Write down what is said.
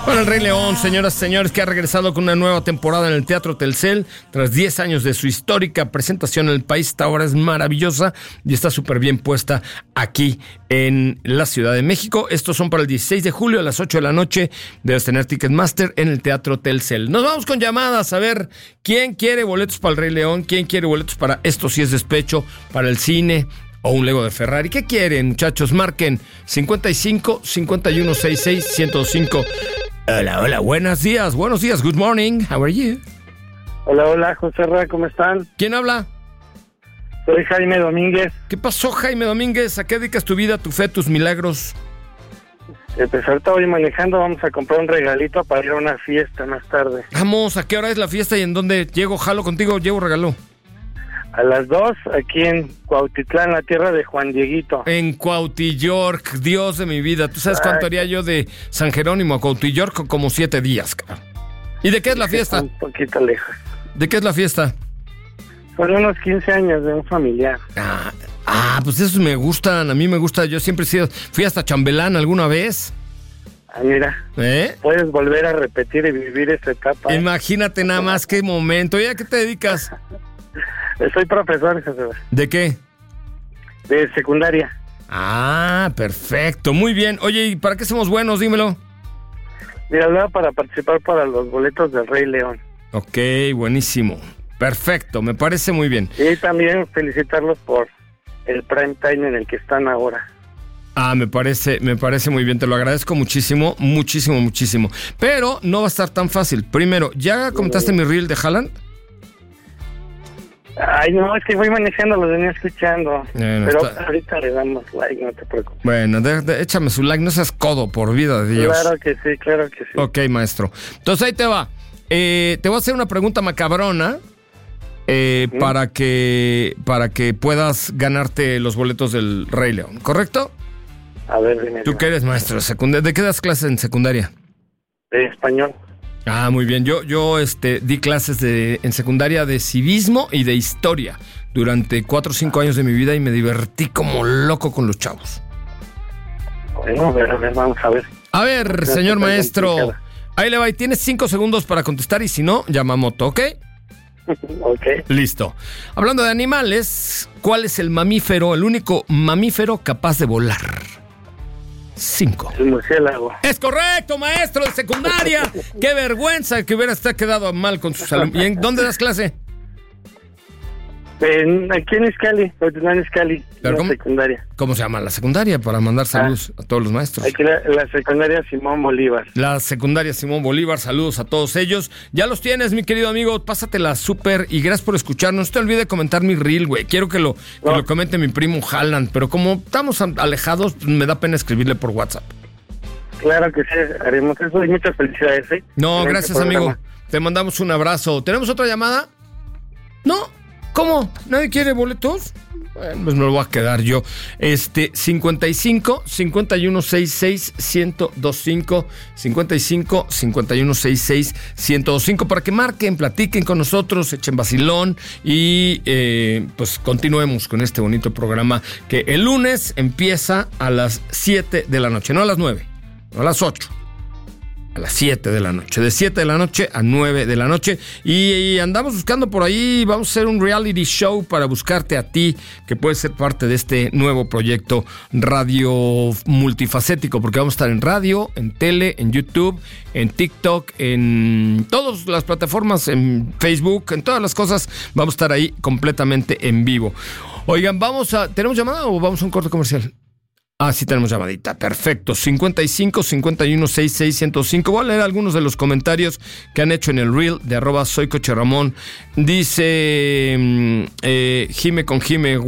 Bueno, el Rey León, señoras y señores, que ha regresado con una nueva temporada en el Teatro Telcel. Tras 10 años de su histórica presentación en el país, esta obra es maravillosa y está súper bien puesta aquí en la Ciudad de México. Estos son para el 16 de julio a las 8 de la noche. Debes tener Ticketmaster en el Teatro Telcel. Nos vamos con llamadas a ver quién quiere boletos para el Rey León, quién quiere boletos para Esto sí es despecho, para el cine o un Lego de Ferrari. ¿Qué quieren, muchachos? Marquen 55 51 66 105. Hola, buenos días, good morning, how are you? Hola, José Ra, ¿cómo están? ¿Quién habla? Soy Jaime Domínguez. ¿Qué pasó, Jaime Domínguez? ¿A qué dedicas tu vida, tu fe, tus milagros? Pues ahorita voy manejando, vamos a comprar un regalito para ir a una fiesta más tarde. Vamos, ¿a qué hora es la fiesta y en dónde llego? ¿Jalo contigo? ¿Llevo regalo? A las 2, aquí en Cuautitlán, la tierra de Juan Dieguito. En Cuautillork, Dios de mi vida. ¿Tú sabes cuánto haría yo de San Jerónimo a Cuautillork? Como 7 días, cabrón. ¿Y de qué es la fiesta? Un poquito lejos. ¿De qué es la fiesta? Son unos 15 años de un familiar. Pues esos me gustan, a mí me gusta. Yo siempre fui hasta chambelán alguna vez. Mira, puedes volver a repetir y vivir esa etapa. Imagínate nada más qué momento. ¿Y a qué te dedicas? Soy profesor, José. ¿De qué? De secundaria. Perfecto, muy bien. Oye, ¿y para qué somos buenos? Dímelo. Mira, hablaba para participar para los boletos del Rey León. Ok, buenísimo. Perfecto, me parece muy bien. Y también felicitarlos por el prime time en el que están ahora. Me parece muy bien, te lo agradezco muchísimo. Pero no va a estar tan fácil. Primero, ¿ya comentaste mi reel de Haaland? No, es que voy manejando, los venía escuchando. Pero ahorita le damos like, no te preocupes. Bueno, échame su like, no seas codo, por vida de Dios. Claro que sí. Ok, maestro. Entonces ahí te va. Te voy a hacer una pregunta macabrona para que puedas ganarte los boletos del Rey León, ¿correcto? A ver, dime. ¿Tú qué eres, maestro? ¿De qué das clases en secundaria? De español. Muy bien. Yo di clases en secundaria de civismo y de historia durante 4 o 5 años de mi vida y me divertí como loco con los chavos. Bueno, a ver, vamos a ver. A ver, señor maestro, ahí le va. Y tienes 5 segundos para contestar y si no, llama a Moto, ¿ok? Ok. Listo. Hablando de animales, ¿cuál es el único mamífero capaz de volar? 5. El murciélago. Es correcto, maestro de secundaria. Qué vergüenza que hubiera quedado mal con sus alumnos. ¿Y en dónde das clase? Aquí en Izcalli, en la secundaria. ¿Cómo se llama la secundaria? Para mandar saludos a todos los maestros. Aquí la secundaria Simón Bolívar. La secundaria Simón Bolívar, saludos a todos ellos. Ya los tienes, mi querido amigo, pásatela súper y gracias por escucharnos. No te olvides de comentar mi reel, güey. Quiero que lo comente mi primo Haaland, pero como estamos alejados, pues me da pena escribirle por WhatsApp. Claro que sí, haremos eso y muchas felicidades, ¿eh? No, gracias, amigo. Te mandamos un abrazo. ¿Tenemos otra llamada? No. ¿Cómo? ¿Nadie quiere boletos? Bueno, pues me lo voy a quedar yo. 55 51 66 1025 55 51 66 1025 para que marquen, platiquen con nosotros, echen vacilón y pues continuemos con este bonito programa que el lunes empieza a las 7 de la noche, no a las 9, no a las 8. A las 7 de la noche, de 7 de la noche a 9 de la noche. Y andamos buscando por ahí, vamos a hacer un reality show para buscarte a ti, que puedes ser parte de este nuevo proyecto radio multifacético, porque vamos a estar en radio, en tele, en YouTube, en TikTok, en todas las plataformas, en Facebook, en todas las cosas, vamos a estar ahí completamente en vivo. Oigan, ¿tenemos llamada o vamos a un corte comercial? Sí tenemos llamadita, perfecto. 55 51 66 105. Voy a leer algunos de los comentarios que han hecho en el reel de @soycocheramón. Dice Jime con Jime.